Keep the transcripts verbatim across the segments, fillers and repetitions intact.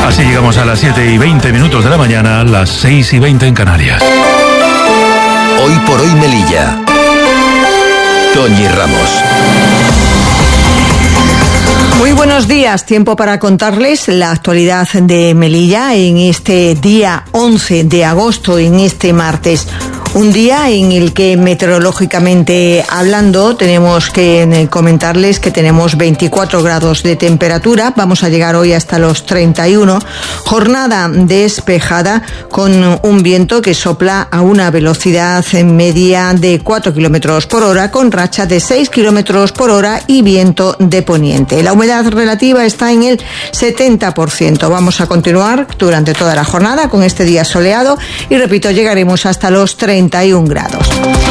Así llegamos a las siete y veinte minutos de la mañana, las seis y veinte en Canarias. Hoy por hoy Melilla. Toñi Ramos. Muy buenos días, tiempo para contarles la actualidad de Melilla en este día once de agosto, en este martes. Un día en el que meteorológicamente hablando tenemos que comentarles que tenemos veinticuatro grados de temperatura, vamos a llegar hoy hasta los treinta y uno, jornada despejada con un viento que sopla a una velocidad media de cuatro kilómetros por hora con racha de seis kilómetros por hora y viento de poniente. La humedad relativa está en el setenta por ciento. Vamos a continuar durante toda la jornada con este día soleado y repito, llegaremos hasta los treinta y un grados.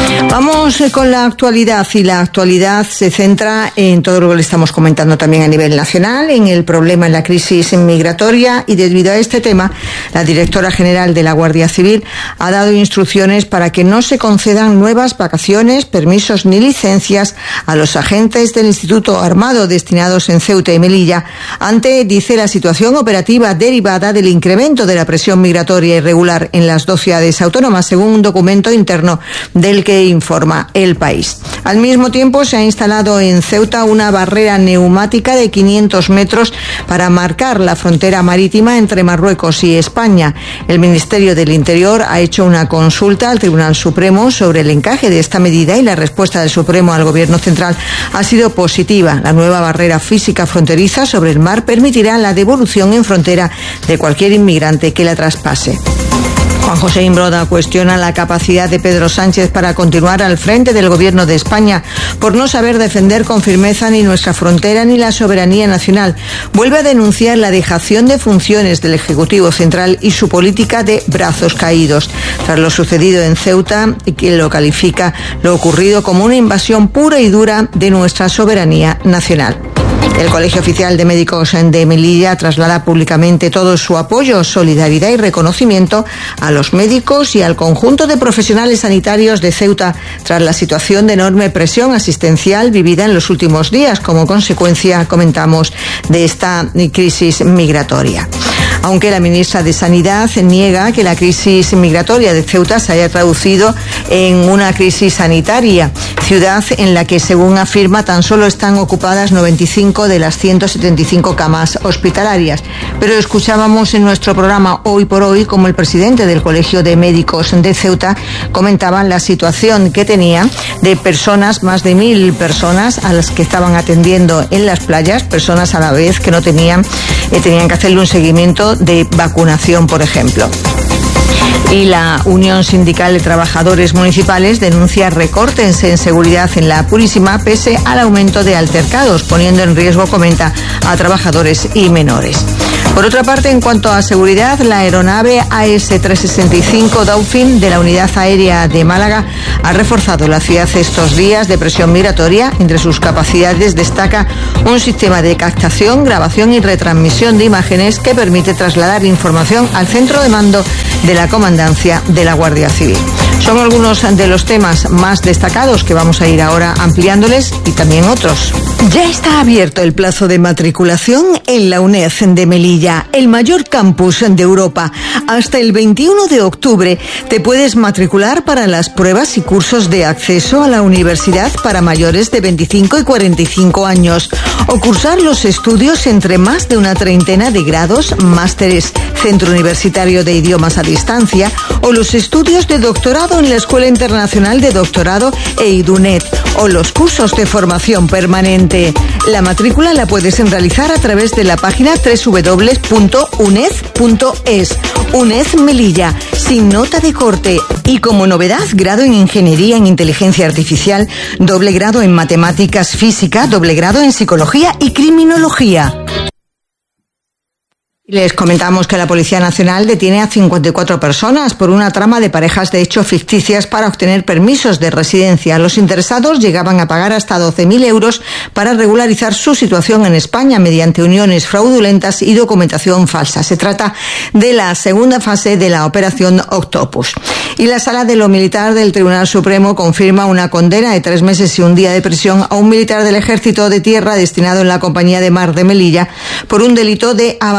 Vamos con la actualidad y la actualidad se centra en todo lo que le estamos comentando también a nivel nacional, en el problema, en la crisis migratoria, y debido a este tema, la directora general de la Guardia Civil ha dado instrucciones para que no se concedan nuevas vacaciones, permisos ni licencias a los agentes del Instituto Armado destinados en Ceuta y Melilla ante, dice, la situación operativa derivada del incremento de la presión migratoria irregular en las dos ciudades autónomas, según un documento interno del que informa El País. Al mismo tiempo, se ha instalado en Ceuta una barrera neumática de quinientos metros para marcar la frontera marítima entre Marruecos y España. El Ministerio del Interior ha hecho una consulta al Tribunal Supremo sobre el encaje de esta medida y la respuesta del Supremo al Gobierno central ha sido positiva. La nueva barrera física fronteriza sobre el mar permitirá la devolución en frontera de cualquier inmigrante que la traspase. Juan José Imbroda cuestiona la capacidad de Pedro Sánchez para continuar al frente del Gobierno de España por no saber defender con firmeza ni nuestra frontera ni la soberanía nacional. Vuelve a denunciar la dejación de funciones del Ejecutivo Central y su política de brazos caídos. Tras lo sucedido en Ceuta, quien lo califica lo ocurrido como una invasión pura y dura de nuestra soberanía nacional. El Colegio Oficial de Médicos de Melilla traslada públicamente todo su apoyo, solidaridad y reconocimiento a los médicos y al conjunto de profesionales sanitarios de Ceuta tras la situación de enorme presión asistencial vivida en los últimos días como consecuencia, comentamos, de esta crisis migratoria. Aunque la ministra de Sanidad niega que la crisis migratoria de Ceuta se haya traducido en una crisis sanitaria, ciudad en la que, según afirma, tan solo están ocupadas noventa y cinco de las ciento setenta y cinco camas hospitalarias. Pero escuchábamos en nuestro programa Hoy por Hoy como el presidente del Colegio de Médicos de Ceuta comentaba la situación que tenía de personas, más de mil personas a las que estaban atendiendo en las playas, personas a la vez que no tenían, eh, tenían que hacerle un seguimiento de vacunación, por ejemplo. Y la Unión Sindical de Trabajadores Municipales denuncia recortes en seguridad en la Purísima pese al aumento de altercados, poniendo en riesgo, comenta, a trabajadores y menores. Por otra parte, en cuanto a seguridad, la aeronave A S trescientos sesenta y cinco Dauphin de la Unidad Aérea de Málaga ha reforzado la ciudad estos días de presión migratoria. Entre sus capacidades destaca un sistema de captación, grabación y retransmisión de imágenes que permite trasladar información al centro de mando de la Comandancia de la Guardia Civil. Son algunos de los temas más destacados que vamos a ir ahora ampliándoles y también otros. Ya está abierto el plazo de matriculación en la UNED de Melilla, el mayor campus de Europa. Hasta el veintiuno de octubre te puedes matricular para las pruebas y cursos de acceso a la universidad para mayores de veinticinco y cuarenta y cinco años o cursar los estudios entre más de una treintena de grados, másteres, centro universitario de idiomas a distancia o los estudios de doctorado en la Escuela Internacional de Doctorado e IDUNET o los cursos de formación permanente. La matrícula la puedes realizar a través de la página doble u doble u doble u punto uned punto es. UNED Melilla, sin nota de corte. Y como novedad, grado en Ingeniería en Inteligencia Artificial, doble grado en Matemáticas Física, doble grado en Psicología y Criminología. Les comentamos que la Policía Nacional detiene a cincuenta y cuatro personas por una trama de parejas de hecho ficticias para obtener permisos de residencia. Los interesados llegaban a pagar hasta doce mil euros para regularizar su situación en España mediante uniones fraudulentas y documentación falsa. Se trata de la segunda fase de la operación Octopus. Y la Sala de lo Militar del Tribunal Supremo confirma una condena de tres meses y un día de prisión a un militar del Ejército de Tierra destinado en la Compañía de Mar de Melilla por un delito de abandono de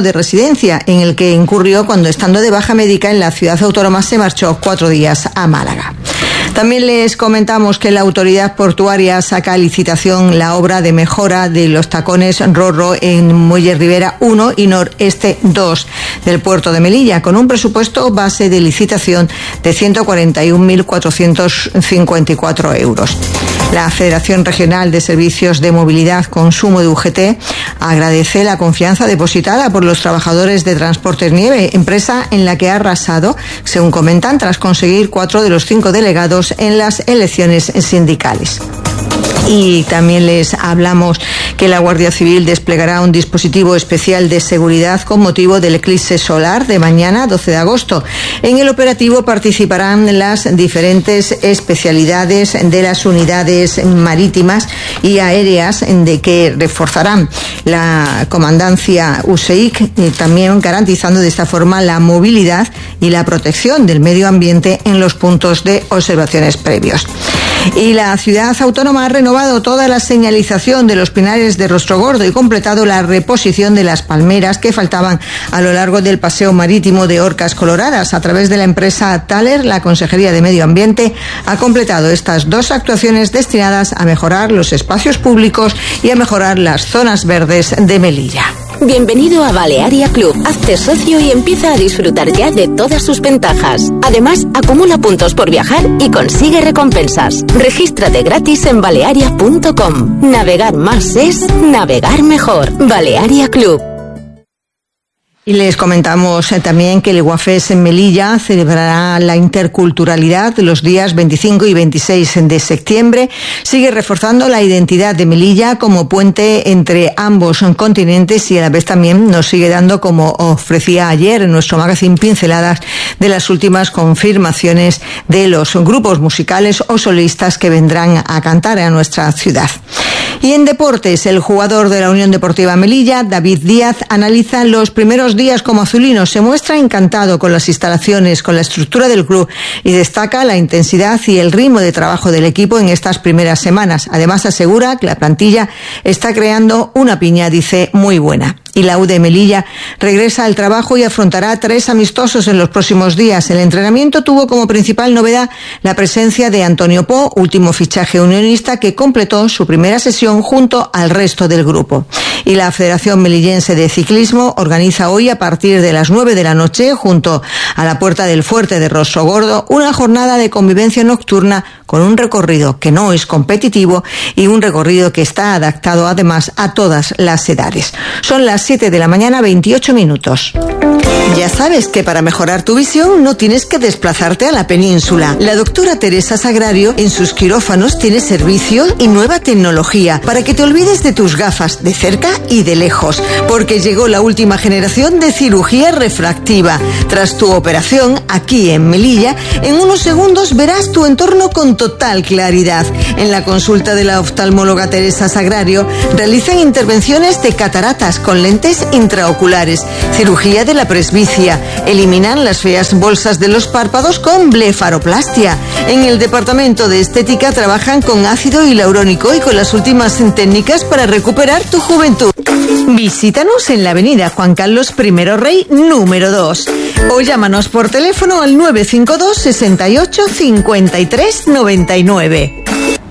de residencia en el que incurrió cuando, estando de baja médica en la ciudad autónoma, se marchó cuatro días a Málaga. También les comentamos que la autoridad portuaria saca a licitación la obra de mejora de los tacones Rorro en Muelle Ribera uno y Noreste dos del puerto de Melilla, con un presupuesto base de licitación de ciento cuarenta y un mil cuatrocientos cincuenta y cuatro euros. La Federación Regional de Servicios de Movilidad Consumo de U G T agradece la confianza depositada por los trabajadores de Transportes Nieve, empresa en la que ha arrasado, según comentan, tras conseguir cuatro de los cinco delegados en las elecciones sindicales. Y también les hablamos que la Guardia Civil desplegará un dispositivo especial de seguridad con motivo del eclipse solar de mañana, doce de agosto. En el operativo participarán las diferentes especialidades de las unidades marítimas y aéreas, de que reforzarán la comandancia U S E I C, y también garantizando de esta forma la movilidad y la protección del medio ambiente en los puntos de observaciones previos. Y la ciudad autónoma ha renovado toda la señalización de los pinares de Rostrogordo y completado la reposición de las palmeras que faltaban a lo largo del paseo marítimo de Orcas Coloradas. A través de la empresa Thaler, la Consejería de Medio Ambiente ha completado estas dos actuaciones destinadas a mejorar los espacios públicos y a mejorar las zonas verdes de Melilla. Bienvenido a Balearia Club. Hazte socio y empieza a disfrutar ya de todas sus ventajas. Además, acumula puntos por viajar y consigue recompensas. Regístrate gratis en balearia punto com. Navegar más es navegar mejor. Balearia Club. Y les comentamos eh, también que el Iguafés en Melilla celebrará la interculturalidad los días veinticinco y veintiséis de septiembre. Sigue reforzando la identidad de Melilla como puente entre ambos continentes y a la vez también nos sigue dando, como ofrecía ayer en nuestro magazine, pinceladas de las últimas confirmaciones de los grupos musicales o solistas que vendrán a cantar a nuestra ciudad. Y en deportes, el jugador de la Unión Deportiva Melilla, David Díaz, analiza los primeros días como azulino. Se muestra encantado con las instalaciones, con la estructura del club y destaca la intensidad y el ritmo de trabajo del equipo en estas primeras semanas. Además, asegura que la plantilla está creando una piña, dice, muy buena. Y la U de Melilla regresa al trabajo y afrontará tres amistosos en los próximos días. El entrenamiento tuvo como principal novedad la presencia de Antonio Po, último fichaje unionista, que completó su primera sesión junto al resto del grupo. Y la Federación Melillense de Ciclismo organiza hoy, a partir de las nueve de la noche, junto a la Puerta del Fuerte de Rostrogordo, una jornada de convivencia nocturna con un recorrido que no es competitivo y un recorrido que está adaptado además a todas las edades. Son las siete de la mañana, veintiocho minutos. Ya sabes que para mejorar tu visión no tienes que desplazarte a la península. La doctora Teresa Sagrario en sus quirófanos tiene servicio y nueva tecnología para que te olvides de tus gafas de cerca y de lejos, porque llegó la última generación de cirugía refractiva. Tras tu operación, aquí en Melilla, en unos segundos verás tu entorno con total claridad. En la consulta de la oftalmóloga Teresa Sagrario realizan intervenciones de cataratas con lentes intraoculares, cirugía de la presbicia, eliminan las feas bolsas de los párpados con blefaroplastia. En el departamento de estética trabajan con ácido hialurónico y con las últimas técnicas para recuperar tu juventud. Visítanos en la avenida Juan Carlos I Rey, número dos. O llámanos por teléfono al nueve cinco dos, sesenta y ocho, cincuenta y tres, noventa y nueve.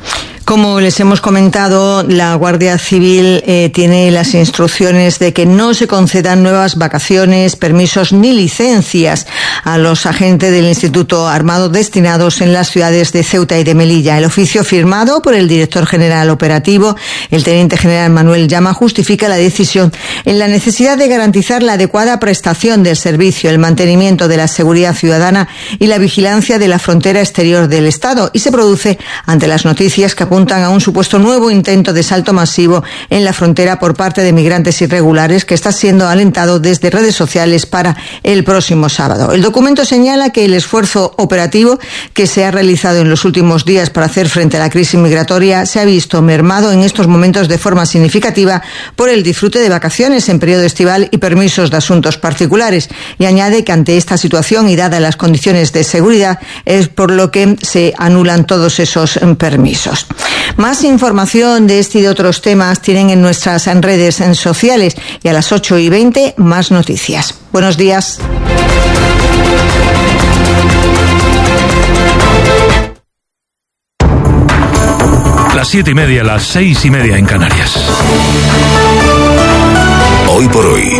Como les hemos comentado, la Guardia Civil eh, tiene las instrucciones de que no se concedan nuevas vacaciones, permisos ni licencias a los agentes del Instituto Armado destinados en las ciudades de Ceuta y de Melilla. El oficio firmado por el director general operativo, el teniente general Manuel Llama, justifica la decisión en la necesidad de garantizar la adecuada prestación del servicio, el mantenimiento de la seguridad ciudadana y la vigilancia de la frontera exterior del Estado, y se produce ante las noticias que apuntan a un supuesto nuevo intento de salto masivo en la frontera por parte de migrantes irregulares que está siendo alentado desde redes sociales para el próximo sábado. El documento señala que el esfuerzo operativo que se ha realizado en los últimos días para hacer frente a la crisis migratoria se ha visto mermado en estos momentos de forma significativa por el disfrute de vacaciones en periodo estival y permisos de asuntos particulares, y añade que ante esta situación y dadas las condiciones de seguridad es por lo que se anulan todos esos permisos. Más información de este y de otros temas tienen en nuestras redes sociales, y a las ocho y veinte más noticias. Buenos días. Las siete y media, las seis y media en Canarias. Hoy por hoy,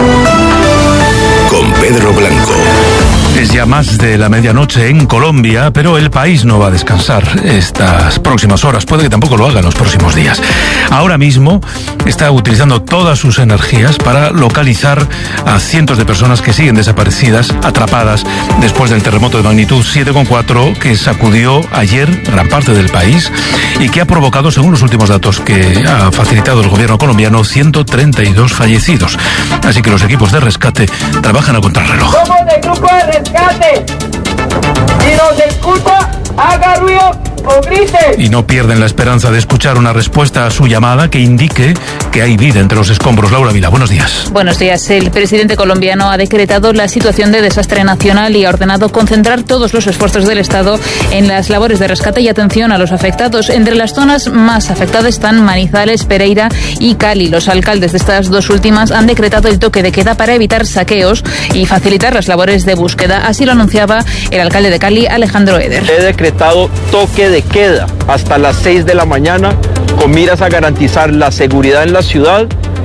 con Pedro Blanco. Es ya más de la medianoche en Colombia, pero el país no va a descansar estas próximas horas. Puede que tampoco lo haga en los próximos días. Ahora mismo está utilizando todas sus energías para localizar a cientos de personas que siguen desaparecidas, atrapadas después del terremoto de magnitud siete coma cuatro que sacudió ayer gran parte del país y que ha provocado, según los últimos datos que ha facilitado el gobierno colombiano, ciento treinta y dos fallecidos. Así que los equipos de rescate trabajan a contrarreloj. Somos del grupo de rescate. Si nos escucha, haga ruido o grite. Y no pierden la esperanza de escuchar una respuesta a su llamada que indique que hay vida entre los escombros. Laura Vila, buenos días. Buenos días. El presidente colombiano ha decretado la situación de desastre nacional y ha ordenado concentrar todos los esfuerzos del Estado en las labores de rescate y atención a los afectados. Entre las zonas más afectadas están Manizales, Pereira y Cali. Los alcaldes de estas dos últimas han decretado el toque de queda para evitar saqueos y facilitar las labores de búsqueda. Así lo anunciaba el alcalde de Cali, Alejandro Eder. He decretado toque de queda hasta las seis de la mañana con miras a garantizar la seguridad en la ciudad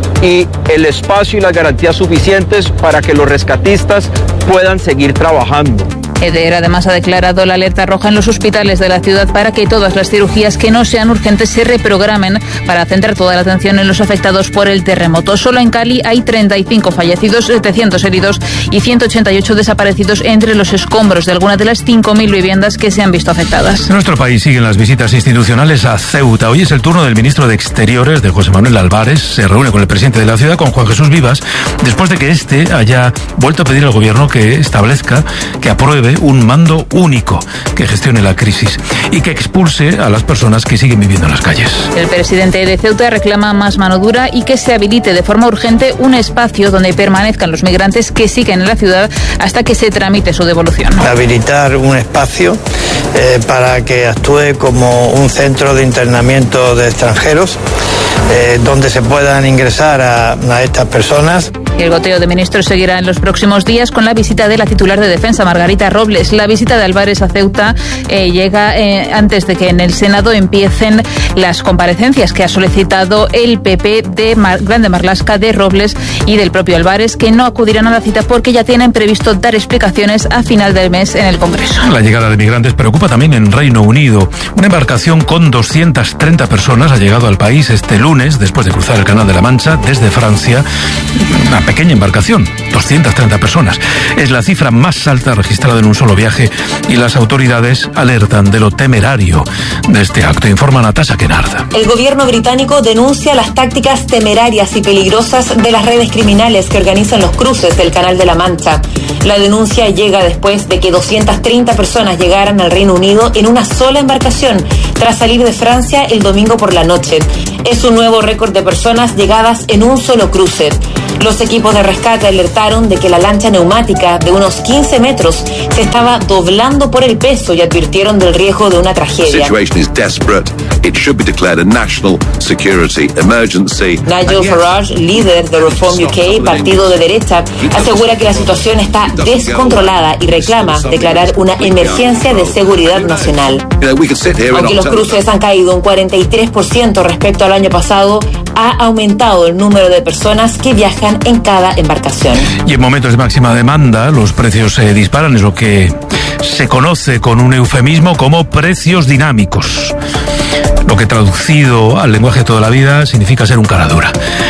y el espacio y las garantías suficientes para que los rescatistas puedan seguir trabajando. Eder además ha declarado la alerta roja en los hospitales de la ciudad para que todas las cirugías que no sean urgentes se reprogramen para centrar toda la atención en los afectados por el terremoto. Solo en Cali hay treinta y cinco fallecidos, setecientos heridos y ciento ochenta y ocho desaparecidos entre los escombros de algunas de las cinco mil viviendas que se han visto afectadas. En nuestro país siguen las visitas institucionales a Ceuta. Hoy es el turno del ministro de Exteriores, de José Manuel Álvarez. Se reúne con el presidente de la ciudad, con Juan Jesús Vivas, después de que éste haya vuelto a pedir al gobierno que establezca, que apruebe un mando único que gestione la crisis y que expulse a las personas que siguen viviendo en las calles. El presidente de Ceuta reclama más mano dura y que se habilite de forma urgente un espacio donde permanezcan los migrantes que siguen en la ciudad hasta que se tramite su devolución. Habilitar un espacio eh, para que actúe como un centro de internamiento de extranjeros eh, donde se puedan ingresar a, a estas personas. El goteo de ministros seguirá en los próximos días con la visita de la titular de Defensa, Margarita Robles. La visita de Álvarez a Ceuta eh, llega eh, antes de que en el Senado empiecen las comparecencias que ha solicitado el P P de Mar- Grande Marlaska, de Robles y del propio Álvarez, que no acudirán a la cita porque ya tienen previsto dar explicaciones a final del mes en el Congreso. La llegada de migrantes preocupa también en Reino Unido. Una embarcación con doscientas treinta personas ha llegado al país este lunes después de cruzar el Canal de la Mancha desde Francia. Una pequeña embarcación, doscientas treinta personas. Es la cifra más alta registrada en un solo viaje y las autoridades alertan de lo temerario de este acto. Informa Natasha Kennard. El gobierno británico denuncia las tácticas temerarias y peligrosas de las redes criminales que organizan los cruces del Canal de la Mancha. La denuncia llega después de que doscientas treinta personas llegaran al Reino Unido en una sola embarcación tras salir de Francia el domingo por la noche. Es un nuevo récord de personas llegadas en un solo cruce. Los equipos de rescate alertaron de que la lancha neumática de unos quince metros se estaba doblando por el peso y advirtieron del riesgo de una tragedia. Nigel Farage, líder de Reform U K, partido de derecha, asegura que la situación está descontrolada y reclama declarar una emergencia de seguridad nacional. Aunque los cruces han caído un cuarenta y tres por ciento respecto al año pasado, ha aumentado el número de personas que viajan en cada embarcación. Y en momentos de máxima demanda, los precios se disparan, es lo que se conoce con un eufemismo como precios dinámicos. Lo que traducido al lenguaje de toda la vida significa ser un cara dura.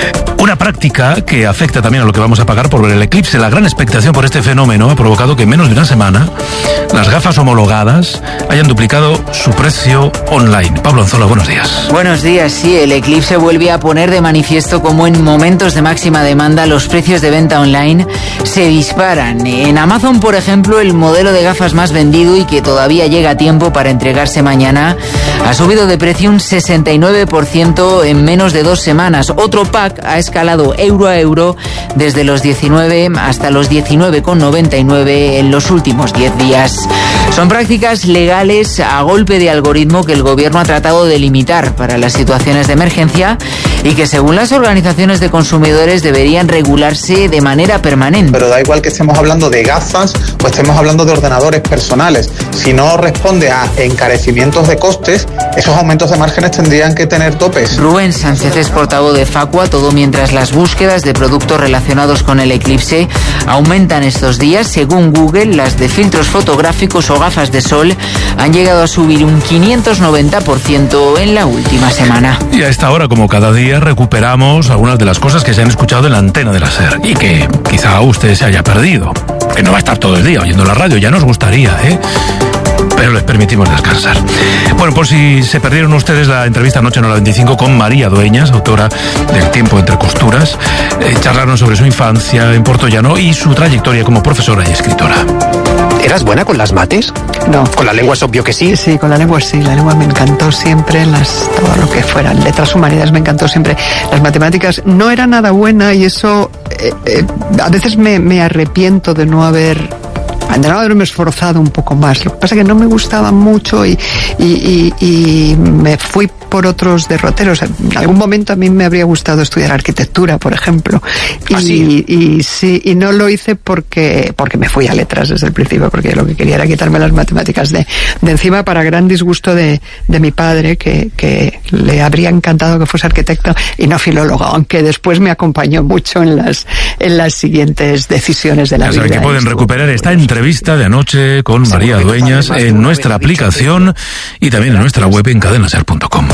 Una práctica que afecta también a lo que vamos a pagar por ver el eclipse. La gran expectación por este fenómeno ha provocado que en menos de una semana las gafas homologadas hayan duplicado su precio online. Pablo Anzola, buenos días. Buenos días, sí, el eclipse vuelve a poner de manifiesto cómo en momentos de máxima demanda los precios de venta online se disparan. En Amazon, por ejemplo, el modelo de gafas más vendido y que todavía llega a tiempo para entregarse mañana ha subido de precio un sesenta y nueve por ciento en menos de dos semanas. Otro pack ha escalado euro a euro desde los diecinueve hasta los diecinueve con noventa y nueve en los últimos diez días. Son prácticas legales a golpe de algoritmo que el gobierno ha tratado de limitar para las situaciones de emergencia y que según las organizaciones de consumidores deberían regularse de manera permanente. Pero da igual que estemos hablando de gafas o estemos hablando de ordenadores personales. Si no responde a encarecimientos de costes, esos aumentos de márgenes tendrían que tener topes. Rubén Sánchez es portavoz de Facua, todo mientras las búsquedas de productos relacionados con el eclipse aumentan estos días. Según Google, las de filtros fotográficos o gafas de sol han llegado a subir un quinientos noventa por ciento en la última semana. Y a esta hora, como cada día, recuperamos algunas de las cosas que se han escuchado en la antena de la SER y que quizá usted se haya perdido, que no va a estar todo el día oyendo la radio, ya nos gustaría, ¿eh? Pero les permitimos descansar. Bueno, por si se perdieron ustedes la entrevista anoche en Hora veinticinco con María Dueñas, autora del Tiempo entre costuras, eh, charlaron sobre su infancia en Portollano y su trayectoria como profesora y escritora. ¿Eras buena con las mates? No. ¿Con la lengua es obvio que sí? Sí, con la lengua sí. La lengua me encantó siempre, las, todo lo que fueran letras humanidades me encantó siempre. Las matemáticas no era nada buena y eso eh, eh, a veces me, me arrepiento de no haber... de no haberme esforzado un poco más. Lo que pasa es que no me gustaba mucho y, y, y, y me fui por otros derroteros. En algún momento a mí me habría gustado estudiar arquitectura, por ejemplo. Y, ¿Ah, sí? y, y sí, y no lo hice porque, porque me fui a letras desde el principio, porque lo que quería era quitarme las matemáticas de, de encima, para gran disgusto de, de mi padre, que, que le habría encantado que fuese arquitecto y no filólogo, aunque después me acompañó mucho en las, en las siguientes decisiones de la vida. O sea, que pueden recuperar esta entrevista de anoche con María Dueñas en nuestra aplicación y también en nuestra web en cadena ser punto com.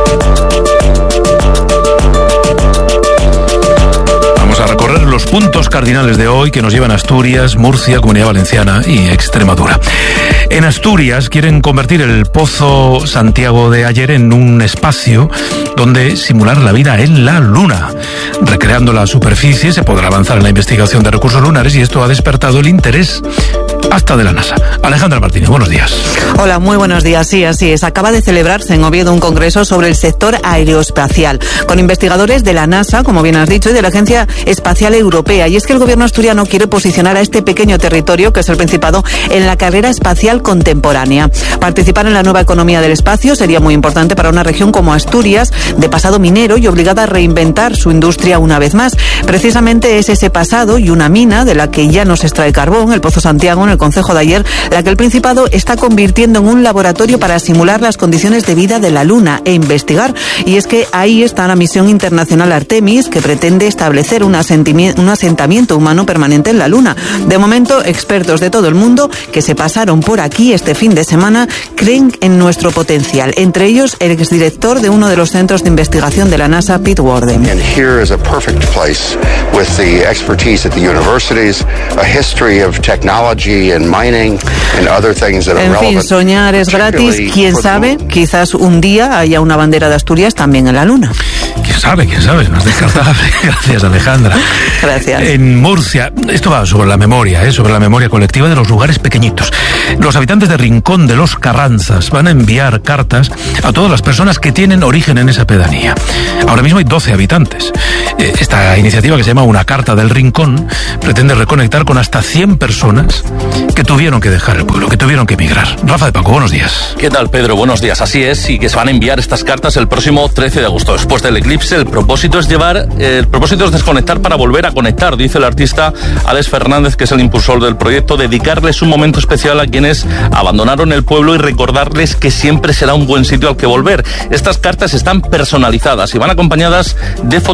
Vamos a recorrer los puntos cardinales de hoy que nos llevan a Asturias, Murcia, Comunidad Valenciana y Extremadura. En Asturias quieren convertir el Pozo Santiago de ayer en un espacio donde simular la vida en la Luna. Recreando la superficie se podrá avanzar en la investigación de recursos lunares y esto ha despertado el interés hasta de la NASA. Alejandra Martínez, buenos días. Hola, muy buenos días. Sí, así es. Acaba de celebrarse en Oviedo un congreso sobre el sector aeroespacial, con investigadores de la NASA, como bien has dicho, y de la Agencia Espacial Europea. Y es que el gobierno asturiano quiere posicionar a este pequeño territorio, que es el Principado, en la carrera espacial contemporánea. Participar en la nueva economía del espacio sería muy importante para una región como Asturias, de pasado minero y obligada a reinventar su industria una vez más. Precisamente es ese pasado y una mina de la que ya no se extrae carbón, el Pozo Santiago, en el concejo de ayer, la que el Principado está convirtiendo en un laboratorio para simular las condiciones de vida de la Luna e investigar. Y es que ahí está la misión internacional Artemis, que pretende establecer un asentimiento, un asentamiento humano permanente en la Luna. De momento, expertos de todo el mundo que se pasaron por aquí este fin de semana creen en nuestro potencial. Entre ellos, el exdirector de uno de los centros de investigación de la NASA, Pete Worden. And here is a perfect place with the expertise at the universities, a history of technology and mining and other things that are relevant. En fin, soñar es gratis. Quién sabe, quizás un día haya una bandera de Asturias también en la Luna. Quién sabe, quién sabe, no es descartable. Gracias, Alejandra. Gracias. En Murcia, esto va sobre la memoria, ¿eh? sobre la memoria colectiva de los lugares pequeñitos. Los habitantes de Rincón de los Carranzas van a enviar cartas a todas las personas que tienen origen en esa pedanía. Ahora mismo hay doce habitantes. Esta iniciativa, que se llama Una Carta del Rincón, pretende reconectar con hasta cien personas que tuvieron que dejar el pueblo, que tuvieron que emigrar. Rafa de Paco, buenos días. ¿Qué tal, Pedro? Buenos días. Así es, y que se van a enviar estas cartas el próximo trece de agosto, después del eclipse. El propósito es llevar, eh, el propósito es desconectar para volver a conectar, dice el artista Alex Fernández, que es el impulsor del proyecto, dedicarles un momento especial a quienes abandonaron el pueblo y recordarles que siempre será un buen sitio al que volver. Estas cartas están personalizadas y van acompañadas de fotografías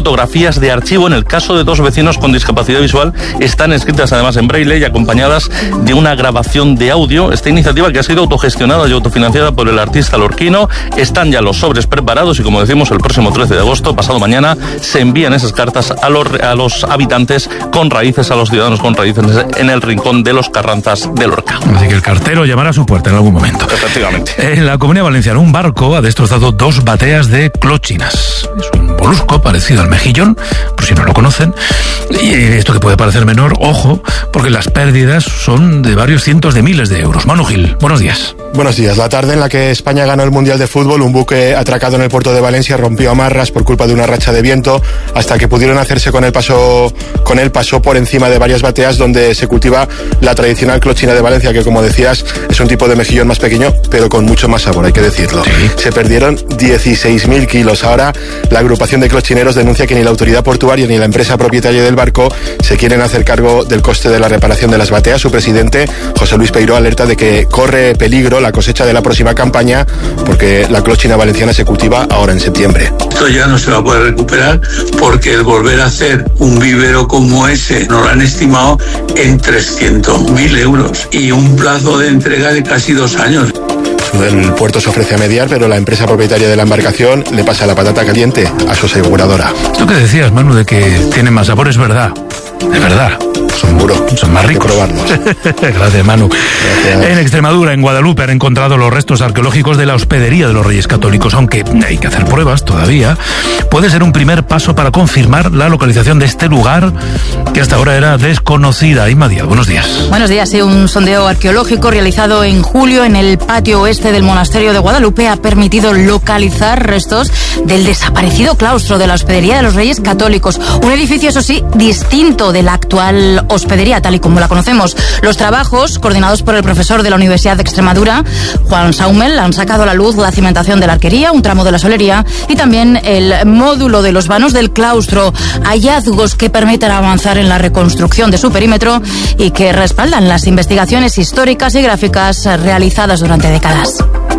líneas de archivo en el caso de dos vecinos con discapacidad visual. Están escritas además en braille y acompañadas de una grabación de audio. Esta iniciativa, que ha sido autogestionada y autofinanciada por el artista lorquino, están ya los sobres preparados y, como decimos, el próximo trece de agosto, pasado mañana, se envían esas cartas a los, a los habitantes con raíces, a los ciudadanos con raíces en el rincón de los Carranzas de Lorca. Así que el cartero llamará a su puerta en algún momento. Efectivamente. En la Comunidad Valenciana, un barco ha destrozado dos bateas de clochinas. Es un molusco parecido al mejillón, por si no lo conocen. Y esto, que puede parecer menor, ojo, porque las pérdidas son de varios cientos de miles de euros. Manu Gil, buenos días. Buenos días. La tarde en la que España ganó el Mundial de Fútbol, un buque atracado en el puerto de Valencia rompió amarras por culpa de una racha de viento. Hasta que pudieron hacerse con el paso, con él pasó por encima de varias bateas donde se cultiva la tradicional clochina de Valencia, que, como decías, es un tipo de mejillón más pequeño, pero con mucho más sabor, hay que decirlo. Sí. Se perdieron dieciséis mil kilos. Ahora la agrupación de clochineros denuncia que ni la autoridad portuaria ni la empresa propietaria del barco se quieren hacer cargo del coste de la reparación de las bateas. Su presidente, José Luis Peiró, alerta de que corre peligro la cosecha de la próxima campaña porque la clochina valenciana se cultiva ahora en septiembre. Esto ya no se va a poder recuperar porque el volver a hacer un vivero como ese nos lo han estimado en trescientos mil euros y un plazo de entrega de casi dos años. El puerto se ofrece a mediar, pero la empresa propietaria de la embarcación le pasa la patata caliente a su aseguradora. Esto que decías, Manu, de que tienen más sabor, es verdad. Es verdad. Son duros. Son más ricos. Probarlos. Gracias, Manu. Gracias. En Extremadura, en Guadalupe, han encontrado los restos arqueológicos de la hospedería de los Reyes Católicos. Aunque hay que hacer pruebas todavía, puede ser un primer paso para confirmar la localización de este lugar que hasta ahora era desconocida. Inma Díaz, buenos días. Buenos días. Sí, un sondeo arqueológico realizado en julio en el patio oeste del monasterio de Guadalupe ha permitido localizar restos del desaparecido claustro de la hospedería de los Reyes Católicos. Un edificio, eso sí, distinto de la actual hospedería, tal y como la conocemos. Los trabajos, coordinados por el profesor de la Universidad de Extremadura, Juan Saumel, han sacado a la luz la cimentación de la arquería, un tramo de la solería y también el módulo de los vanos del claustro. Hallazgos que permiten avanzar en la reconstrucción de su perímetro y que respaldan las investigaciones históricas y gráficas realizadas durante décadas.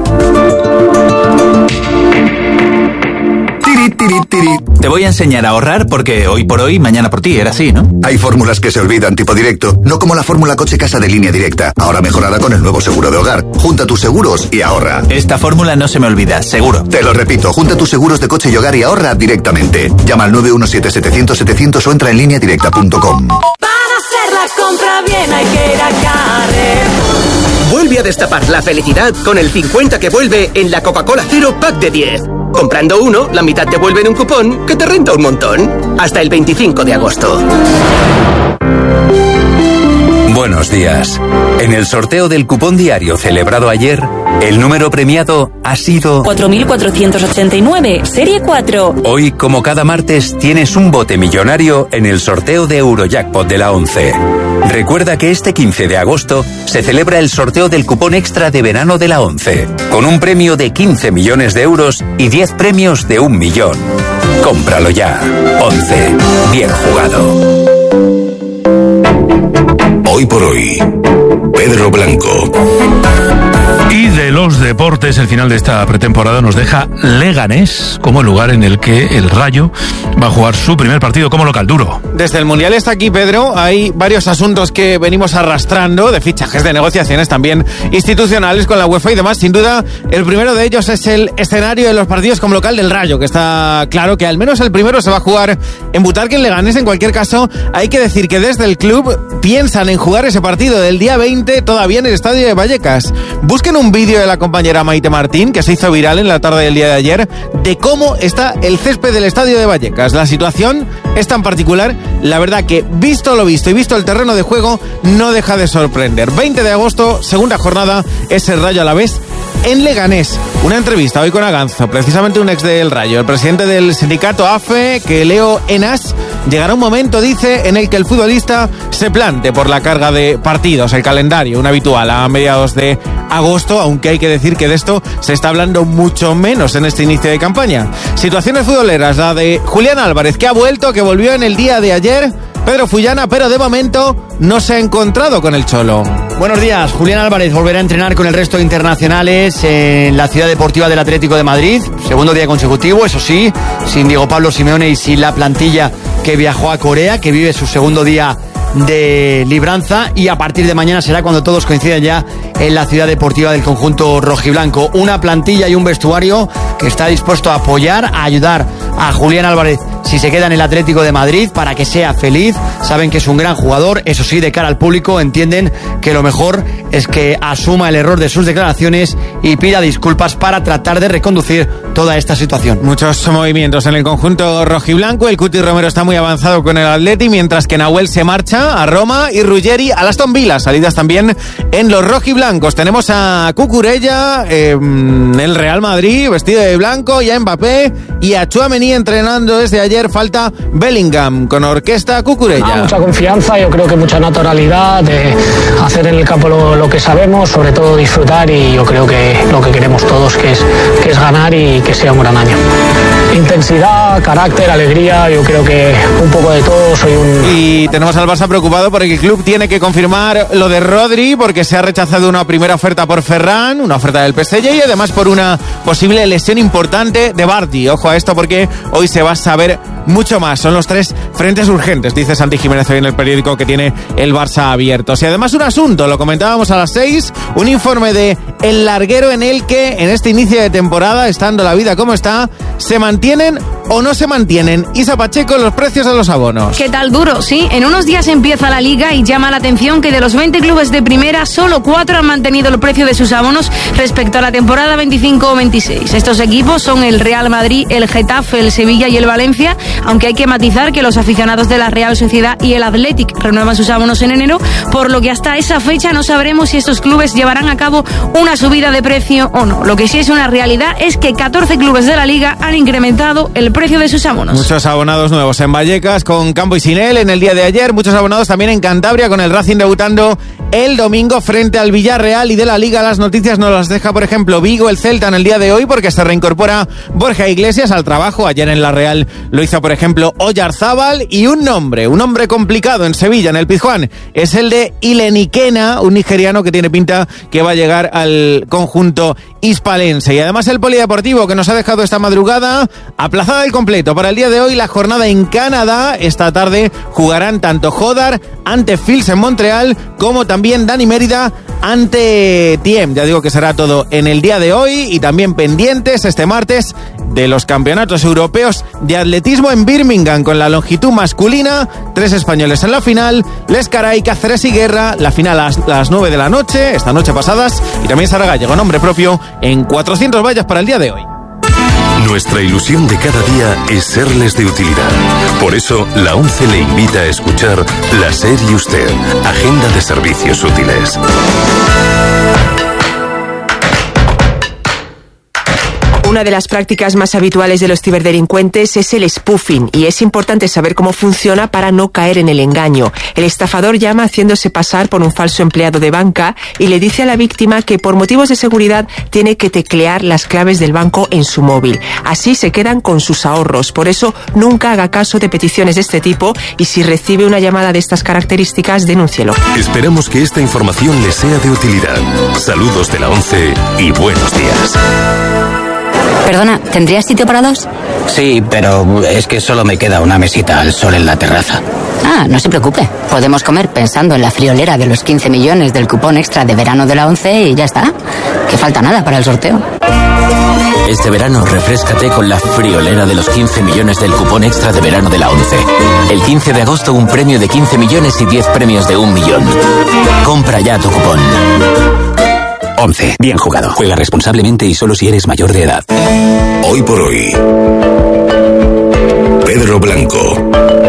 Te voy a enseñar a ahorrar porque hoy por hoy, mañana por ti, era así, ¿no? Hay fórmulas que se olvidan, tipo directo, no como la fórmula coche-casa de Línea Directa, ahora mejorada con el nuevo seguro de hogar. Junta tus seguros y ahorra. Esta fórmula no se me olvida, seguro. Te lo repito, junta tus seguros de coche y hogar y ahorra directamente. Llama al nueve uno siete, setecientos, setecientos o entra en línea directa punto com. Para hacer la compra bien hay que ir a Carrefour. Vuelve a destapar la felicidad con el cincuenta que vuelve en la Coca-Cola Cero Pack de diez. Comprando uno, la mitad te vuelve en un cupón que te renta un montón. Hasta el veinticinco de agosto. Buenos días. En el sorteo del cupón diario celebrado ayer, el número premiado ha sido cuatro mil cuatrocientos ochenta y nueve, serie cuatro. Hoy, como cada martes, tienes un bote millonario en el sorteo de Eurojackpot de la once. Recuerda que este quince de agosto se celebra el sorteo del cupón extra de verano de la once, con un premio de quince millones de euros y diez premios de un millón. Cómpralo ya. once. Bien jugado. Hoy por hoy, Pedro Blanco. Y de los deportes, el final de esta pretemporada nos deja Leganés como el lugar en el que el Rayo va a jugar su primer partido como local. Duro. Desde el Mundial está aquí, Pedro. Hay varios asuntos que venimos arrastrando, de fichajes, de negociaciones también institucionales con la UEFA y demás. Sin duda, el primero de ellos es el escenario de los partidos como local del Rayo, que está claro que al menos el primero se va a jugar en Butarque, en Leganés. En cualquier caso, hay que decir que desde el club piensan en jugar ese partido del día veinte todavía en el estadio de Vallecas. Busquen un vídeo de la compañera Maite Martín, que se hizo viral en la tarde del día de ayer, de cómo está el césped del estadio de Vallecas. La situación es tan particular, la verdad que visto lo visto y visto el terreno de juego, no deja de sorprender. veinte de agosto, segunda jornada, es el Rayo Alavés en Leganés. Una entrevista hoy con Aganzo, precisamente un ex del Rayo, el presidente del sindicato A F E, que Leo Enas. Llegará un momento, dice, en el que el futbolista se plante por la carga de partidos, el calendario, un habitual a mediados de agosto, aunque hay que decir que de esto se está hablando mucho menos en este inicio de campaña. Situaciones futboleras, la de Julián Álvarez, que ha vuelto, que volvió en el día de ayer, Pedro Fullana, pero de momento no se ha encontrado con el Cholo. Buenos días. Julián Álvarez volverá a entrenar con el resto de internacionales en la Ciudad Deportiva del Atlético de Madrid. Segundo día consecutivo, eso sí, sin Diego Pablo Simeone y sin la plantilla que viajó a Corea, que vive su segundo día de libranza, y a partir de mañana será cuando todos coincidan ya en la Ciudad Deportiva del conjunto rojiblanco. Una plantilla y un vestuario que está dispuesto a apoyar, a ayudar a Julián Álvarez si se queda en el Atlético de Madrid, para que sea feliz. Saben que es un gran jugador, eso sí, de cara al público entienden que lo mejor es que asuma el error de sus declaraciones y pida disculpas para tratar de reconducir toda esta situación. Muchos movimientos en el conjunto rojiblanco. El Cuti Romero está muy avanzado con el Atleti, mientras que Nahuel se marcha a Roma y Ruggeri a Aston Villa. Salidas también en los rojiblancos. Tenemos a Cucurella, eh, el Real Madrid, vestido de blanco, y a Mbappé y a Tchouaméni entrenando desde ayer. Falta Bellingham con orquesta Cucurella. Ah, mucha confianza, yo creo que mucha naturalidad, de hacer en el campo lo, lo que sabemos, sobre todo disfrutar, y yo creo que lo que queremos todos que es, que es ganar y que sea un gran año. Intensidad, carácter, alegría, yo creo que un poco de todo. Soy un... Y tenemos al Barça preocupado porque el club tiene que confirmar lo de Rodri, porque se ha rechazado una primera oferta por Ferran, una oferta del P S G, y además por una posible lesión importante de Bardi. Ojo a esto, porque hoy se va a saber mucho más. Son los tres frentes urgentes, dice Santi Jiménez hoy en el periódico que tiene el Barça abierto. Y además un asunto, lo comentábamos a las seis, un informe de El Larguero en el que en este inicio de temporada, estando la vida como está, se mantienen o no se mantienen. Isa Pacheco, los precios de los abonos. ¿Qué tal duro? Sí, en unos días empieza la Liga y llama la atención que de los veinte clubes de primera, solo cuatro han mantenido el precio de sus abonos respecto a la temporada veinticinco o veintiséis. Estos equipos son el Real Madrid, el Getafe, el Sevilla y el Valencia, aunque hay que matizar que los aficionados de la Real Sociedad y el Athletic renuevan sus abonos en enero, por lo que hasta esa fecha no sabremos si estos clubes llevarán a cabo una subida de precio o no. Lo que sí es una realidad es que catorce clubes de la Liga han incrementado el precio de sus abonos. Muchos abonados nuevos en Vallecas con Campo y Sinel en el día de ayer, muchos abonados también en Cantabria con el Racing debutando el domingo frente al Villarreal. Y de la Liga las noticias nos las deja, por ejemplo, Vigo, el Celta en el día de hoy, porque se reincorpora Borja Iglesias al trabajo. Ayer en la Real lo hizo, por ejemplo, Oyarzábal. Y un nombre, un nombre complicado en Sevilla, en el Pizjuán, es el de Ilenikena, un nigeriano que tiene pinta que va a llegar al conjunto hispalense. Y además el polideportivo que nos ha dejado esta madrugada aplazada el completo para el día de hoy la jornada en Canadá. Esta tarde jugarán tanto Jodar ante Fils en Montreal como también Dani Mérida ante Tiem. Ya digo que será todo en el día de hoy, y también pendientes este martes de los campeonatos europeos de atletismo en Birmingham con la longitud masculina. Tres españoles en la final: Lescaray, Cáceres y Guerra. La final a las, las nueve de la noche, esta noche pasadas, y también Sara Gallego, nombre propio, en cuatrocientos vallas para el día de hoy. Nuestra ilusión de cada día es serles de utilidad. Por eso, la ONCE le invita a escuchar La Serie Usted, Agenda de Servicios Útiles. Una de las prácticas más habituales de los ciberdelincuentes es el spoofing, y es importante saber cómo funciona para no caer en el engaño. El estafador llama haciéndose pasar por un falso empleado de banca y le dice a la víctima que por motivos de seguridad tiene que teclear las claves del banco en su móvil. Así se quedan con sus ahorros. Por eso nunca haga caso de peticiones de este tipo, y si recibe una llamada de estas características, denúncielo. Esperamos que esta información le sea de utilidad. Saludos de la ONCE y buenos días. Perdona, ¿tendrías sitio para dos? Sí, pero es que solo me queda una mesita al sol en la terraza. Ah, no se preocupe. Podemos comer pensando en la friolera de los quince millones del cupón extra de verano de la ONCE y ya está. Que falta nada para el sorteo. Este verano refréscate con la friolera de los quince millones del cupón extra de verano de la ONCE. El quince de agosto un premio de quince millones y diez premios de un millón. Compra ya tu cupón. ONCE. Bien jugado. Juega responsablemente y solo si eres mayor de edad. Hoy por hoy, Pedro Blanco.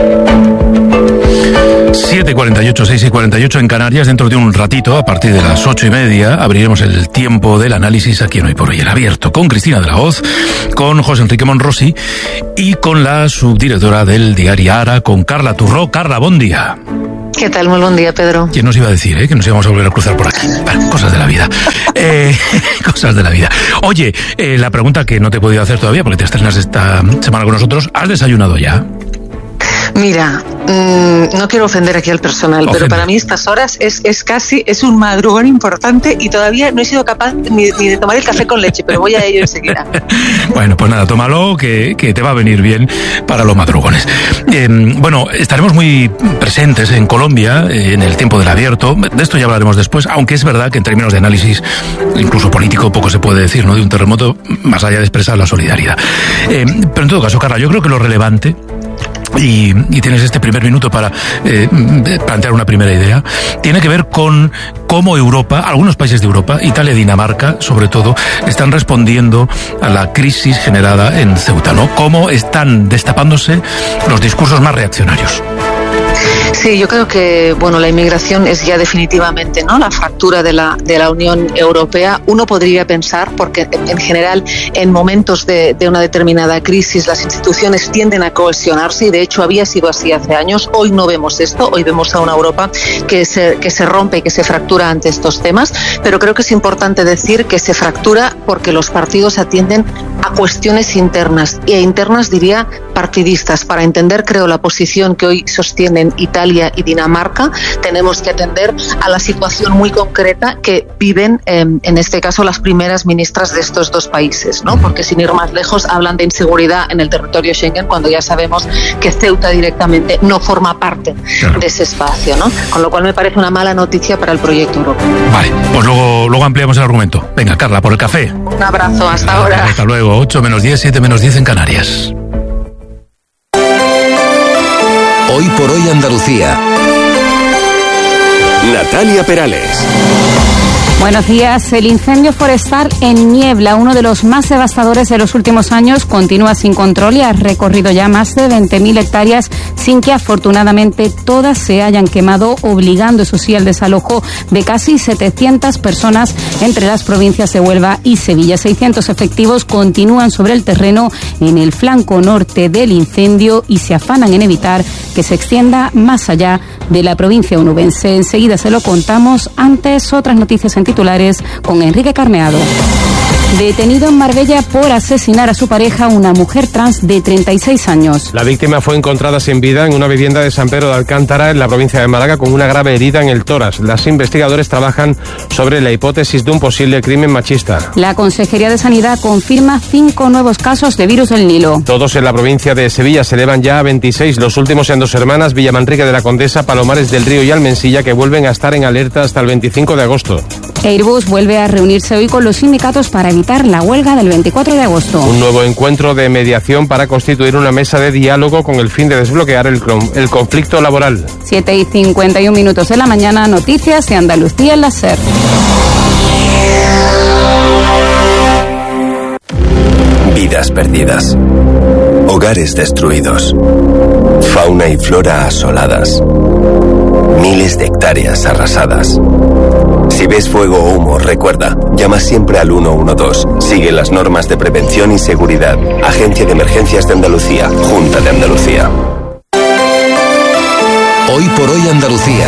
siete y cuarenta y ocho, seis y cuarenta y ocho en Canarias. Dentro de un ratito, a partir de las ocho y media, abriremos el tiempo del análisis aquí en Hoy por Hoy, el abierto, con Cristina de la Hoz, con José Enrique Monrosi y con la subdirectora del diario Ara, con Carla Turró. Carla, buen día. ¿Qué tal? Muy buen día, Pedro. ¿Quién nos iba a decir, eh? Que nos íbamos a volver a cruzar por aquí? Bueno, cosas de la vida. Eh, cosas de la vida. Oye, eh, la pregunta que no te he podido hacer todavía, porque te estrenas esta semana con nosotros, ¿has desayunado ya? Mira, mmm, no quiero ofender aquí al personal, Ofende. pero para mí estas horas es, es casi, es un madrugón importante y todavía no he sido capaz ni, ni de tomar el café con leche, pero voy a ello enseguida. Bueno, pues nada, tómalo, que, que te va a venir bien para los madrugones. Eh, bueno, estaremos muy presentes en Colombia, eh, en el tiempo del abierto, de esto ya hablaremos después, aunque es verdad que en términos de análisis, incluso político, poco se puede decir, ¿no?, de un terremoto, más allá de expresar la solidaridad. Eh, pero en todo caso, Carla, yo creo que lo relevante, Y, y tienes este primer minuto para eh, plantear una primera idea, tiene que ver con cómo Europa, algunos países de Europa, Italia y Dinamarca, sobre todo, están respondiendo a la crisis generada en Ceuta, ¿no? Cómo están destapándose los discursos más reaccionarios. Sí, yo creo que bueno, la inmigración es ya definitivamente, ¿no?, la fractura de la de la Unión Europea. Uno podría pensar, porque en general en momentos de, de una determinada crisis las instituciones tienden a cohesionarse y de hecho había sido así hace años. Hoy no vemos esto, hoy vemos a una Europa que se que se rompe y que se fractura ante estos temas, pero creo que es importante decir que se fractura porque los partidos atienden a cuestiones internas e internas diría partidistas. Para entender, creo, la posición que hoy sostienen Italia y Dinamarca, tenemos que atender a la situación muy concreta que viven, eh, en este caso, las primeras ministras de estos dos países, ¿no? Porque sin ir más lejos, hablan de inseguridad en el territorio Schengen cuando ya sabemos que Ceuta directamente no forma parte claro. de ese espacio, ¿no? Con lo cual me parece una mala noticia para el proyecto europeo. Vale, pues luego, luego ampliamos el argumento. Venga, Carla, por el café. Un abrazo, hasta ah, ahora. Hasta luego, ocho menos diez, siete menos diez en Canarias. Hoy por hoy Andalucía. Natalia Perales. Buenos días. El incendio forestal en Niebla, uno de los más devastadores de los últimos años, continúa sin control y ha recorrido ya más de veinte mil hectáreas sin que afortunadamente todas se hayan quemado, obligando, eso sí, al desalojo de casi setecientas personas entre las provincias de Huelva y Sevilla. seiscientos efectivos continúan sobre el terreno en el flanco norte del incendio y se afanan en evitar que se extienda más allá de la provincia onubense. Enseguida se lo contamos. Antes, otras noticias en titulares con Enrique Carneado. Detenido en Marbella por asesinar a su pareja, una mujer trans de treinta y seis años. La víctima fue encontrada sin vida en una vivienda de San Pedro de Alcántara, en la provincia de Málaga, con una grave herida en el tórax. Los investigadores trabajan sobre la hipótesis de un posible crimen machista. La Consejería de Sanidad confirma cinco nuevos casos de virus del Nilo. Todos en la provincia de Sevilla, se elevan ya a veintiséis, los últimos en Dos Hermanas, Villamanrique de la Condesa, Palomares del Río y Almensilla, que vuelven a estar en alerta hasta el veinticinco de agosto. Airbus vuelve a reunirse hoy con los sindicatos para evitar la huelga del veinticuatro de agosto. Un nuevo encuentro de mediación para constituir una mesa de diálogo con el fin de desbloquear el, el conflicto laboral. siete y cincuenta y un minutos de la mañana, noticias de Andalucía en la SER. Vidas perdidas. Hogares destruidos. Fauna y flora asoladas. Miles de hectáreas arrasadas. Si ves fuego o humo, recuerda, llama siempre al uno uno dos. Sigue las normas de prevención y seguridad. Agencia de Emergencias de Andalucía, Junta de Andalucía. Hoy por hoy Andalucía.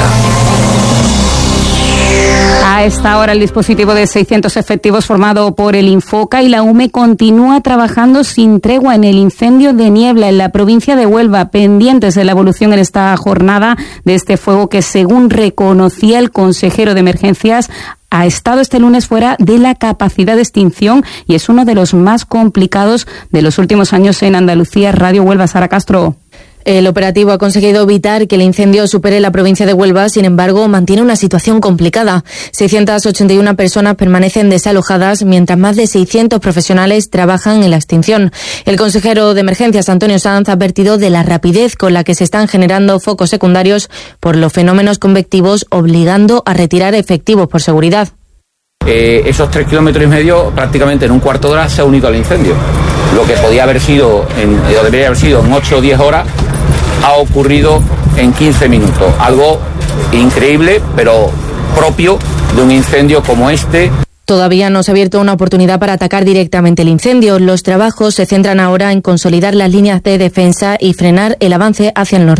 A esta hora el dispositivo de seiscientos efectivos formado por el Infoca y la U M E continúa trabajando sin tregua en el incendio de Niebla en la provincia de Huelva, pendientes de la evolución en esta jornada de este fuego que, según reconocía el consejero de Emergencias, ha estado este lunes fuera de la capacidad de extinción y es uno de los más complicados de los últimos años en Andalucía. Radio Huelva, Sara Castro. El operativo ha conseguido evitar que el incendio supere la provincia de Huelva, sin embargo, mantiene una situación complicada. seiscientas ochenta y una personas permanecen desalojadas, mientras más de seiscientos profesionales trabajan en la extinción. El consejero de Emergencias, Antonio Sanz, ha advertido de la rapidez con la que se están generando focos secundarios por los fenómenos convectivos, obligando a retirar efectivos por seguridad. Eh, esos tres kilómetros y medio, prácticamente en un cuarto de hora, se ha unido al incendio. Lo que podía haber sido, en, o debería haber sido en ocho o diez horas, ha ocurrido en quince minutos. Algo increíble, pero propio de un incendio como este. Todavía no se ha abierto una oportunidad para atacar directamente el incendio. Los trabajos se centran ahora en consolidar las líneas de defensa y frenar el avance hacia el norte.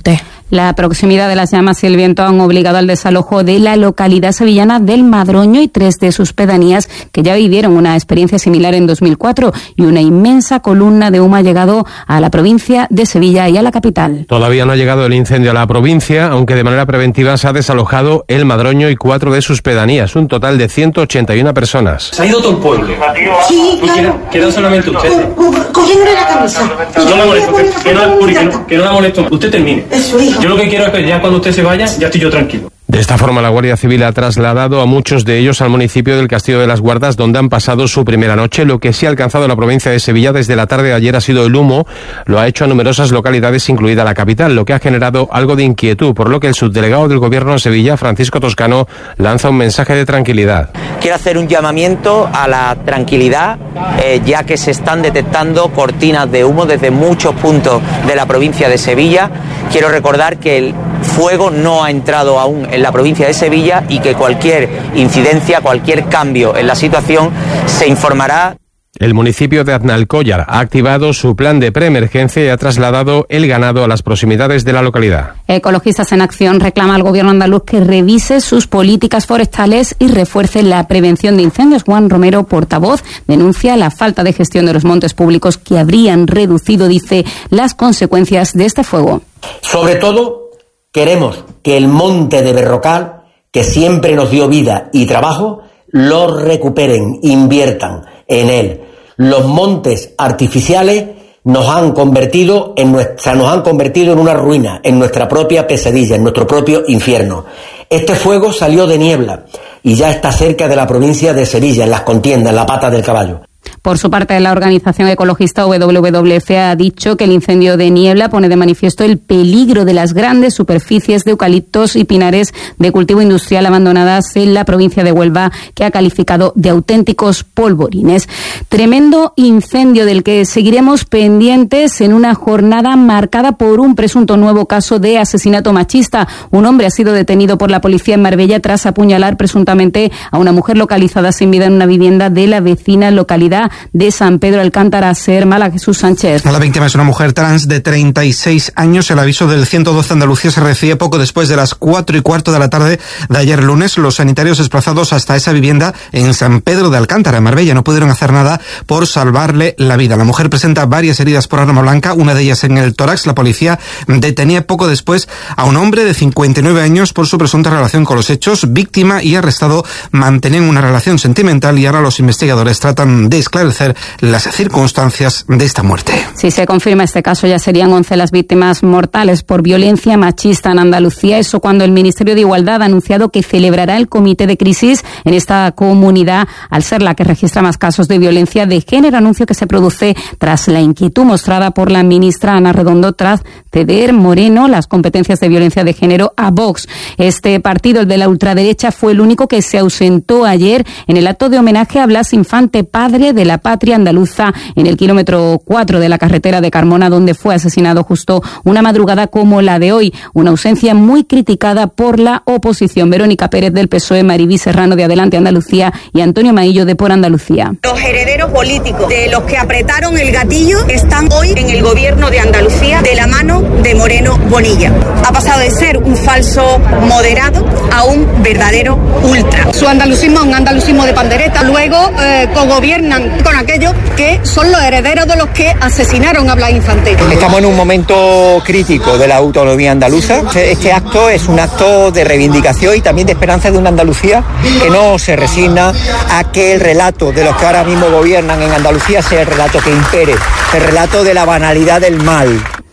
La proximidad de las llamas y el viento han obligado al desalojo de la localidad sevillana del Madroño y tres de sus pedanías que ya vivieron una experiencia similar en dos mil cuatro, y una inmensa columna de humo ha llegado a la provincia de Sevilla y a la capital. Todavía no ha llegado el incendio a la provincia, aunque de manera preventiva se ha desalojado el Madroño y cuatro de sus pedanías, un total de ciento ochenta y una personas. ¿Se ha ido todo el pueblo? Sí, claro. Queda solamente usted. Cogiéndole la camisa. No la molesto, que, que, no, Uri, que, no, que no la molesto. Usted termine. Eso, hijo. Yo lo que quiero es que ya cuando usted se vaya, ya estoy yo tranquilo. De esta forma, la Guardia Civil ha trasladado a muchos de ellos al municipio del Castillo de las Guardas, donde han pasado su primera noche. Lo que sí ha alcanzado la provincia de Sevilla desde la tarde de ayer ha sido el humo. Lo ha hecho a numerosas localidades, incluida la capital, lo que ha generado algo de inquietud, por lo que el subdelegado del Gobierno en Sevilla, Francisco Toscano, lanza un mensaje de tranquilidad. Quiero hacer un llamamiento a la tranquilidad, eh, ya que se están detectando cortinas de humo desde muchos puntos de la provincia de Sevilla. Quiero recordar que el fuego no ha entrado aún en la provincia de Sevilla y que cualquier incidencia, cualquier cambio en la situación se informará. El municipio de Aznalcóllar ha activado su plan de preemergencia y ha trasladado el ganado a las proximidades de la localidad. Ecologistas en Acción reclama al gobierno andaluz que revise sus políticas forestales y refuerce la prevención de incendios. Juan Romero, portavoz, denuncia la falta de gestión de los montes públicos que habrían reducido, dice, las consecuencias de este fuego. Sobre todo, queremos que el monte de Berrocal, que siempre nos dio vida y trabajo, lo recuperen, inviertan en él. Los montes artificiales nos han convertido en nuestra, nos han convertido en una ruina, en nuestra propia pesadilla, en nuestro propio infierno. Este fuego salió de Niebla y ya está cerca de la provincia de Sevilla, en las contiendas, en la pata del caballo. Por su parte, la organización ecologista W W F ha dicho que el incendio de Niebla pone de manifiesto el peligro de las grandes superficies de eucaliptos y pinares de cultivo industrial abandonadas en la provincia de Huelva, que ha calificado de auténticos polvorines. Tremendo incendio del que seguiremos pendientes en una jornada marcada por un presunto nuevo caso de asesinato machista. Un hombre ha sido detenido por la policía en Marbella tras apuñalar presuntamente a una mujer localizada sin vida en una vivienda de la vecina localidad de San Pedro Alcántara. Ser Mala, Jesús Sánchez. La víctima es una mujer trans de treinta y seis años. El aviso del ciento doce Andalucía se recibe poco después de las cuatro y cuarto de la tarde de ayer lunes. Los sanitarios desplazados hasta esa vivienda en San Pedro de Alcántara, en Marbella, no pudieron hacer nada por salvarle la vida. La mujer presenta varias heridas por arma blanca, una de ellas en el tórax. La policía detenía poco después a un hombre de cincuenta y nueve años por su presunta relación con los hechos. Víctima y arrestado mantenían una relación sentimental y ahora los investigadores tratan de esclarecer las circunstancias de esta muerte. Si se confirma este caso, ya serían once las víctimas mortales por violencia machista en Andalucía. Eso cuando el Ministerio de Igualdad ha anunciado que celebrará el comité de crisis en esta comunidad, al ser la que registra más casos de violencia de género. Anuncio que se produce tras la inquietud mostrada por la ministra Ana Redondo tras ceder Moreno las competencias de violencia de género a Vox. Este partido, el de la ultraderecha, fue el único que se ausentó ayer en el acto de homenaje a Blas Infante, padre de la patria andaluza, en el kilómetro cuatro de la carretera de Carmona, donde fue asesinado justo una madrugada como la de hoy. Una ausencia muy criticada por la oposición. Verónica Pérez del P S O E, Maribí Serrano de Adelante Andalucía y Antonio Maillo de Por Andalucía. Los herederos políticos de los que apretaron el gatillo están hoy en el gobierno de Andalucía de la mano de Moreno Bonilla. Ha pasado de ser un falso moderado a un verdadero ultra. Su andalucismo es un andalucismo de pandereta. Luego eh, cogobiernan con aquellos que son los herederos de los que asesinaron a Blas Infante. Estamos en un momento crítico de la autonomía andaluza. Este acto es un acto de reivindicación y también de esperanza de una Andalucía que no se resigna a que el relato de los que ahora mismo gobiernan en Andalucía sea el relato que impere, el relato de la banalidad del mal.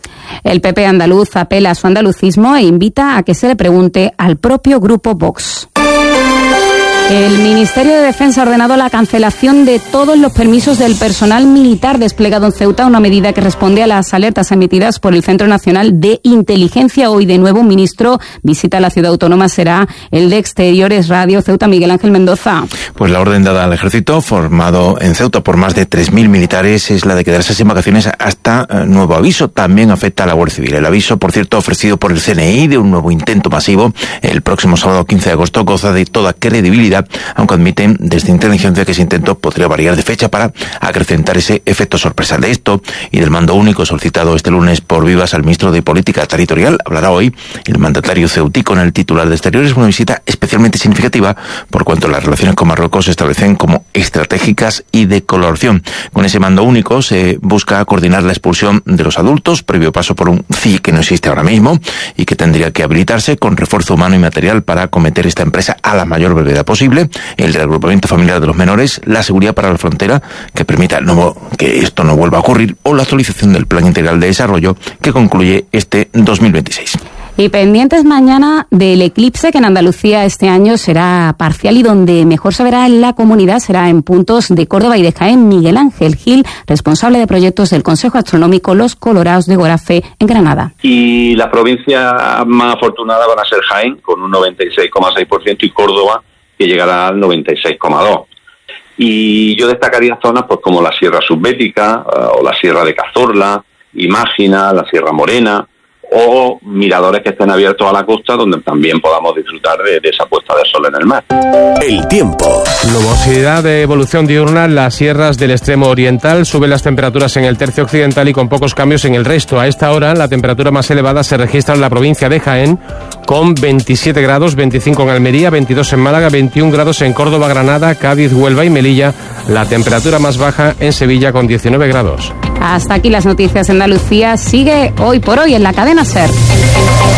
El P P andaluz apela a su andalucismo e invita a que se le pregunte al propio grupo Vox. El Ministerio de Defensa ha ordenado la cancelación de todos los permisos del personal militar desplegado en Ceuta, una medida que responde a las alertas emitidas por el Centro Nacional de Inteligencia. Hoy, de nuevo, un ministro visita la ciudad autónoma, será el de Exteriores Radio Ceuta, Miguel Ángel Mendoza. Pues la orden dada al ejército, formado en Ceuta por más de tres mil militares, es la de quedarse sin vacaciones hasta eh, nuevo aviso. También afecta a la Guardia Civil. El aviso, por cierto, ofrecido por el C N I de un nuevo intento masivo el próximo sábado quince de agosto, goza de toda credibilidad posibilidad, aunque admiten desde inteligencia que ese intento podría variar de fecha para acrecentar ese efecto sorpresa. De esto y del mando único solicitado este lunes por Vivas al ministro de Política Territorial hablará hoy el mandatario ceutico en el titular de Exteriores, una visita especialmente significativa por cuanto las relaciones con Marruecos se establecen como estratégicas y de colaboración. Con ese mando único se busca coordinar la expulsión de los adultos, previo paso por un C I que no existe ahora mismo y que tendría que habilitarse con refuerzo humano y material para acometer esta empresa a la mayor brevedad posible, el reagrupamiento familiar de los menores, la seguridad para la frontera que permita no, que esto no vuelva a ocurrir, o la actualización del Plan Integral de Desarrollo que concluye este dos mil veintiséis. Y pendientes mañana del eclipse, que en Andalucía este año será parcial y donde mejor se verá en la comunidad será en puntos de Córdoba y de Jaén. Miguel Ángel Gil, responsable de proyectos del Consejo Astronómico Los Colorados de Gorafe en Granada. Y las provincias más afortunadas van a ser Jaén, con un noventa y seis coma seis por ciento, y Córdoba, que llegará al noventa y seis coma dos por ciento. Y yo destacaría zonas pues como la Sierra Subbética, uh, o la Sierra de Cazorla, Imágina, la Sierra Morena, o miradores que estén abiertos a la costa donde también podamos disfrutar de, de esa puesta de sol en el mar. El tiempo. Nubosidad de evolución diurna en las sierras del extremo oriental, suben las temperaturas en el tercio occidental y con pocos cambios en el resto. A esta hora la temperatura más elevada se registra en la provincia de Jaén con veintisiete grados, veinticinco en Almería, veintidós en Málaga, veintiún grados en Córdoba, Granada, Cádiz, Huelva y Melilla. La temperatura más baja en Sevilla con diecinueve grados. Hasta aquí las noticias de Andalucía. Sigue Hoy por Hoy en la cadena SER.